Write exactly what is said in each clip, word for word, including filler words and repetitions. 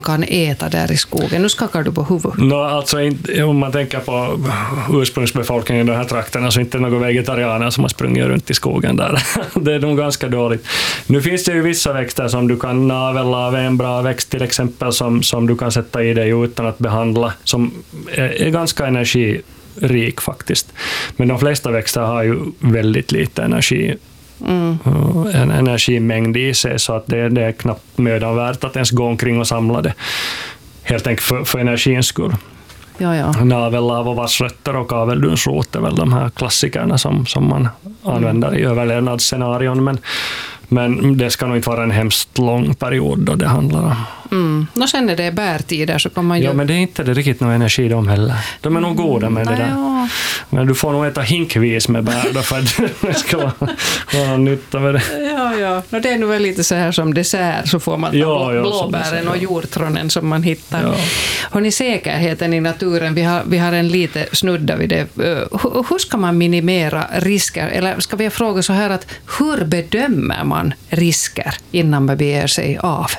kan äta där i skogen? Nu skakar du på huvudet. No, alltså, om man tänker på ursprungsbefolkningen i de här trakterna så inte några vegetarianer som har sprungit runt i skogen där. Det är nog ganska dåligt. Nu finns det ju vissa växter som du kan navel av, en bra växt till exempel som, som du kan sätta i dig utan att behandla, som är, är ganska energirik faktiskt. Men de flesta växter har ju väldigt lite energi. Mm. En energimängd i sig så att det, det är knappt mödan värt att ens gå omkring och samla det helt enkelt för, för energins skull. Ja, ja. Navellav och vassrötter och kaveldunsrot är väl de här klassikerna som, som man använder mm. i överlevnadsscenarion, men, men det ska nog inte vara en hemskt lång period då det handlar om. Mm. Nå, sen är det bärtider så kan man ju... Ja, men det är inte det riktigt någon energi de heller. De är nog goda med mm. det där. Ja. Men du får nog äta hinkvis med bär då för att det ska vara, vara nytta med det. Ja, ja. No, det är nog väl lite så här som dessert så får man ta ja, ja, blåbären och jordtronen som man hittar. Ja. Har ni säkerheten i naturen? Vi har, vi har en lite snudda vid det. Hur, hur ska man minimera risker? Eller ska vi fråga så här att hur bedömer man risker innan man beger sig av?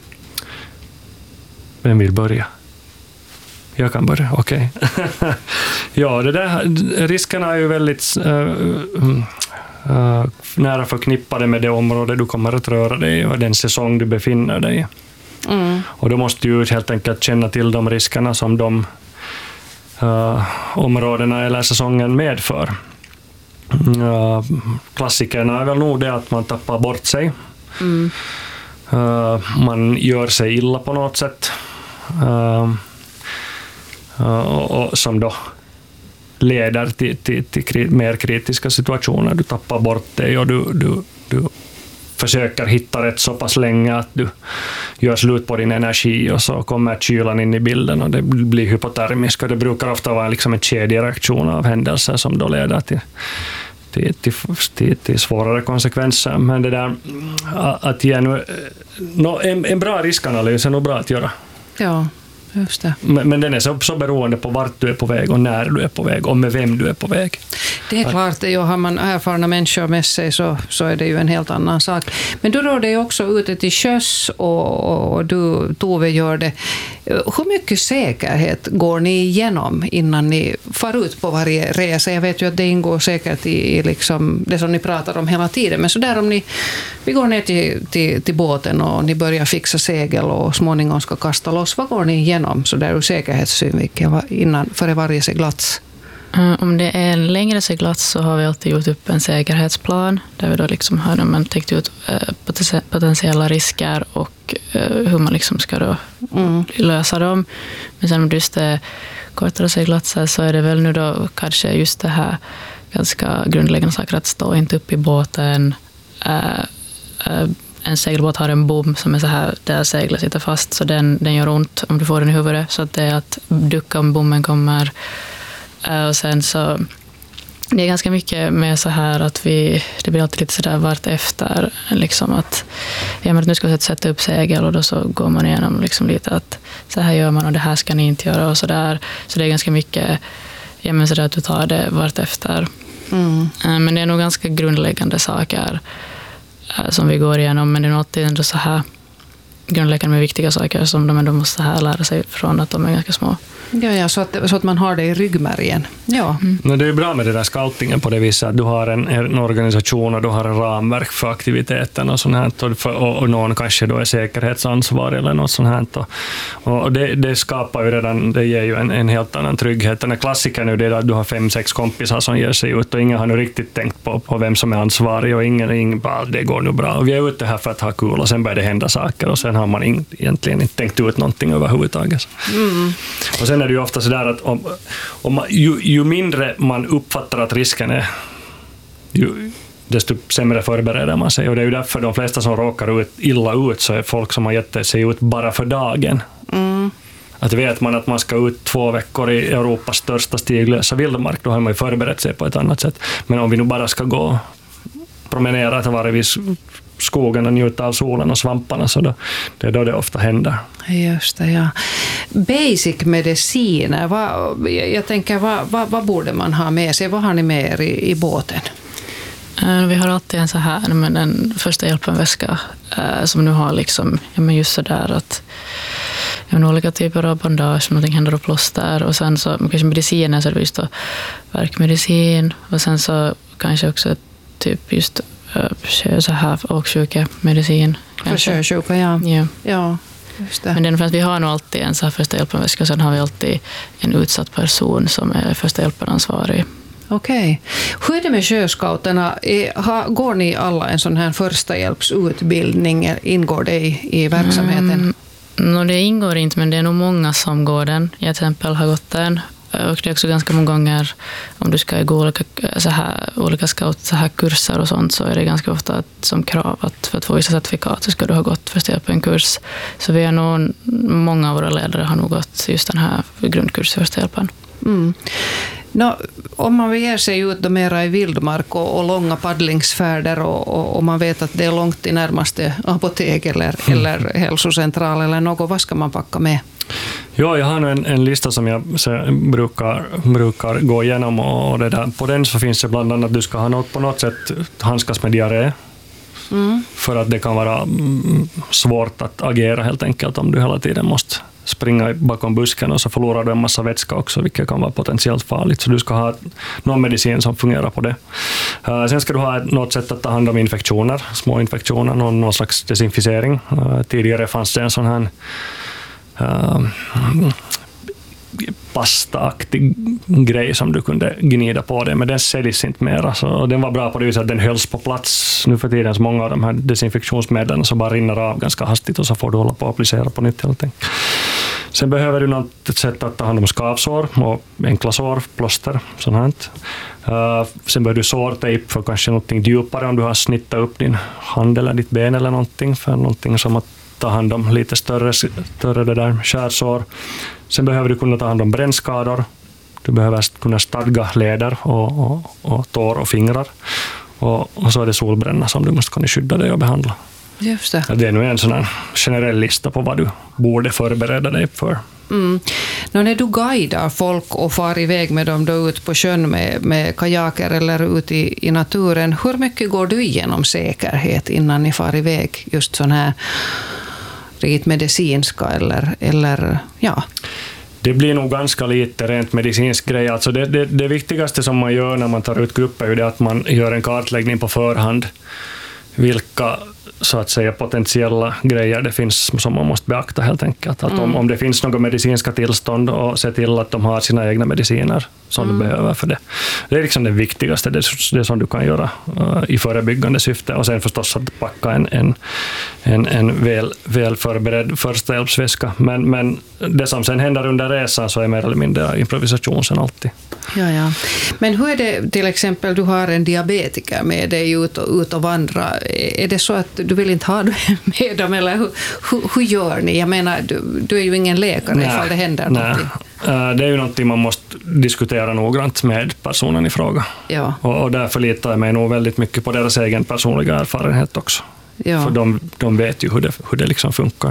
Vem vill börja? Jag kan börja, okej. Okay. Ja, det där, riskerna är ju väldigt uh, uh, nära förknippade med det område du kommer att röra dig i och den säsong du befinner dig i. Mm. Och då måste du helt enkelt känna till de riskerna som de uh, områdena eller säsongen medför. Uh, klassikerna är väl nog det att man tappar bort sig. Mm. Uh, man gör sig illa på något sätt. Uh, uh, och, och som då leder till, till, till kri- mer kritiska situationer. Du tappar bort dig och du, du, du försöker hitta rätt så pass länge att du gör slut på din energi och så kommer kylan in i bilden och det blir hypotermisk och det brukar ofta vara liksom en kedjereaktion av händelser som då leder till Till, till, till, till svårare konsekvenser. Men det där att ge nu, no, en, en bra riskanalys är nog bra att göra. Ja, just det. Men, men den är så, så beroende på vart du är på väg och när du är på väg och med vem du är på väg. Det är att, klart, ja, har man erfarna människor med sig så, så är det ju en helt annan sak. Men du rör dig också ute till sjöss och, och du, Tove, gör det. Hur mycket säkerhet går ni igenom innan ni far ut på varje resa? Jag vet ju att det ingår säkert i, i liksom det som ni pratar om hela tiden. Men så där om ni vi går ner till, till, till båten och ni börjar fixa segel och småningom ska kasta loss. Vad går ni igenom så där ur säkerhetssynvinkel innan före varje seglats? Om det är en längre seglats så har vi alltid gjort upp en säkerhetsplan där vi då liksom har man tänkt ut potentiella risker och hur man liksom ska då mm. lösa dem. Men sen om just det kortare seglatser så är det väl nu då kanske just det här ganska grundläggande saker att stå inte upp i båten. En segelbåt har en bom som är så här där seglet sitter fast så den, den gör ont om du får den i huvudet. Så att det är att ducka om bommen kommer. Och sen så det är ganska mycket med så här att vi det blir alltid lite så där vart efter liksom att ja, men nu ska vi sätta upp segel och då så går man igenom liksom lite att så här gör man och det här ska ni inte göra och så där. Så det är ganska mycket ja, men så där att du tar det vart efter. Mm. Men det är nog ganska grundläggande saker som vi går igenom, men det är nog alltid ändå så här grundläggande med viktiga saker som de ändå måste här lära sig från att de är ganska små. Ja, ja så, att, så att man har det i ryggmärgen. Ja. Mm. Men det är bra med det där scouting på det viset att du har en, en organisation och du har en ramverk för aktiviteten och sånt här, och, för, och, och någon kanske då är säkerhetsansvarig eller något sånt här. Och, och det, det skapar ju redan, det ger ju en, en helt annan trygghet. Den här klassikern är det att du har fem, sex kompisar som ger sig ut och ingen har nu riktigt tänkt på, på vem som är ansvarig och ingen, ingen bara, det går nu bra. Och vi är ute här för att ha kul och sen börjar det hända saker och sen har man in, egentligen inte tänkt ut någonting överhuvudtaget. Mm. Och sen är det ju ofta så där att om, om man, ju, ju mindre man uppfattar att risken är, ju, desto sämre förbereder man sig. Och det är ju därför de flesta som råkar ut, illa ut så är folk som har gett sig ut bara för dagen. Mm. Att vet man att man ska ut två veckor i Europas största stiglösa vildmark, då har man ju förberett sig på ett annat sätt. Men om vi nu bara ska gå promenera till varje vis skogen och njuta av solen och svamparna, så då, det är då det ofta händer. Just det, ja. Basic mediciner, vad, jag tänker, vad, vad, vad borde man ha med sig? Vad har ni med er i, i båten? Vi har alltid en så här, men en första hjälpen-väska som nu har liksom, ja men just så där att men olika typer av bandage, någonting händer och plåster, och sen så kanske medicinen, så är det just då värkmedicin, och sen så kanske också typ just äh, så här åksjukemedicin. För sjösjuka, ja. Ja. Ja, just det. Men den för att vi har nog alltid en så här första hjälpen-väska, och sen har vi alltid en utsatt person som är första hjälpen-ansvarig. Okej. Hur är det med sjöscouterna? Är, har, går ni alla en sån här första hjälpsutbildning? Ingår det i, i verksamheten? Mm, no, det ingår inte, men det är nog många som går den. Jag till exempel har gått den. Och det är också ganska många gånger, om du ska gå olika, så här, olika scout, så här kurser och sånt, så är det ganska ofta att, som krav att för att få vissa certifikat så ska du ha gått första hjälpen-kurs. Så vi är nog, många av våra ledare har nog gått just den här grundkursen första hjälpen. Mm. No, om man beger sig ut då mera i vildmark och, och långa paddlingsfärder och, och, och man vet att det är långt till närmaste apotek eller, mm. eller hälsocentral eller något, vad ska man packa med? Ja, jag har en, en lista som jag så, brukar, brukar gå igenom, och det där, på den så finns det bland annat att du ska ha något, på något sätt handskas med diarré. Mm. För att det kan vara mm, svårt att agera helt enkelt om du hela tiden måste springa bakom busken, och så förlorar du en massa vätska också, vilket kan vara potentiellt farligt. Så du ska ha någon medicin som fungerar på det. Uh, sen ska du ha något sätt att ta hand om infektioner, små infektioner, någon, någon slags desinficering. Uh, tidigare fanns det en sån här uh, pastaaktig grej som du kunde gnida på det, men den säljs inte mer. Så den var bra på det viset att den hölls på plats. Nu för tiden så många av de här desinfektionsmedlen så bara rinner av ganska hastigt, och så får du hålla på och applicera på nytt helt enkelt. Sen behöver du något sätt att ta hand om skavsår och enkla sår, plåster, sånt här. Uh, sen behöver du sårtejp för kanske någonting djupare om du har snittat upp din hand eller ditt ben eller någonting, för någonting som att ta hand om lite större, större det där skärsår. Sen behöver du kunna ta hand om brännskador. Du behöver kunna stadga leder och, och, och tår och fingrar. Och, och så är det solbränna som du måste kunna skydda dig och behandla. Just det. Det är nu en sån här generell lista på vad du borde förbereda dig för. Mm. Nå, när du guidar folk och far iväg med dem då ut på sjön med, med kajaker eller ut i, i naturen, hur mycket går du igenom säkerhet innan ni far iväg, just sån här rent medicinska eller, eller ja? Det blir nog ganska lite rent medicinsk grej. Alltså det, det, det viktigaste som man gör när man tar ut grupper är ju det att man gör en kartläggning på förhand. Vilka så att säga potentiella grejer det finns som man måste beakta helt enkelt. Att mm. om, om det finns några medicinska tillstånd, och se till att de har sina egna mediciner som mm. du behöver för det. Det är liksom det viktigaste, det, det som du kan göra uh, i förebyggande syfte. Och sen förstås att packa en, en, en, en väl, väl förberedd första hjälpsväska. Men, men det som sen händer under resan så är mer eller mindre improvisation sen alltid. Ja, ja. Men hur är det till exempel, du har en diabetiker med dig ut och, ut och vandra. Är det så att du vill inte ha med dem, eller hur, hur, hur gör ni? Jag menar, du, du är ju ingen läkare nej, ifall det händer nej. någonting. Det är ju någonting man måste diskutera noggrant med personen i fråga. Ja. Och, och därför litar jag mig nog väldigt mycket på deras egen personliga erfarenhet också. Ja. För de, de vet ju hur det, hur det liksom funkar.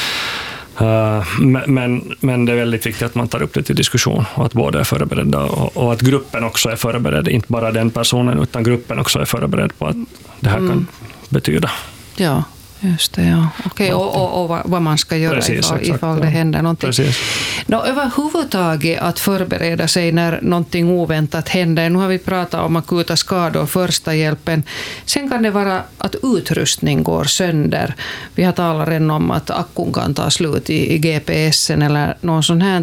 Uh, men, men det är väldigt viktigt att man tar upp det till diskussion, och att båda är förberedda, och, och att gruppen också är förberedd, inte bara den personen utan gruppen också är förberedd på att det här mm. kan betyda. Ja, just det. Ja. Okej, och, och, och vad man ska göra Precis, ifall, exakt, ifall det ja. händer någonting. Nå, överhuvudtaget att förbereda sig när någonting oväntat händer. Nu har vi pratat om akuta skador, första hjälpen. Sen kan det vara att utrustning går sönder. Vi har talat redan om att akkun kan ta slut i, i G P S:en eller någon sån här.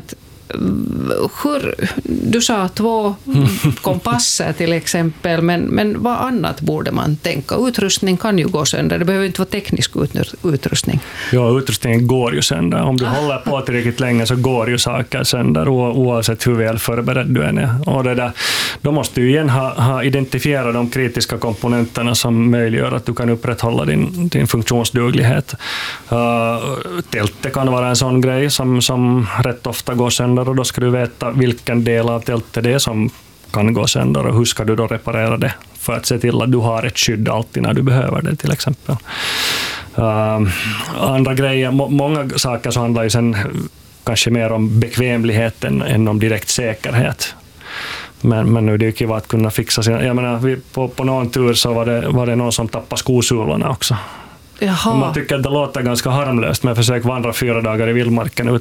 Hur, du sa två kompasser till exempel, men, men vad annat borde man tänka? Utrustning kan ju gå sönder, det behöver inte vara teknisk utrustning. Ja, utrustningen går ju sönder. Om du ah. håller på tillräckligt länge så går ju saker sönder, oavsett hur väl förberedd du är. Och det där, då måste du igen ha, ha identifierat de kritiska komponenterna som möjliggör att du kan upprätthålla din, din funktionsduglighet. Uh, tältet kan vara en sån grej som, som rätt ofta går sönder, och då ska du veta vilken del av tältet det är som kan gå sönder, och hur ska du då reparera det för att se till att du har ett skydd alltid när du behöver det till exempel. Uh, andra grejer, må, många saker så handlar ju sen kanske mer om bekvämligheten än om direkt säkerhet. Men, men nu det är ju kul att kunna fixa sina, jag menar, vi, på, på någon tur så var det, var det någon som tappade skosulorna också. Jaha. Man tycker att det låter ganska harmlöst, men försök vandra fyra dagar i vildmarken